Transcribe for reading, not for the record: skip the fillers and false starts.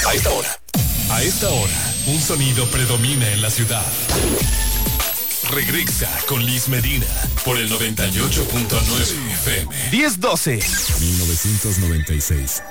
A esta hora, un sonido predomina en la ciudad. Regresa con Liz Medina por el 98.9 FM. 10-12. 1996.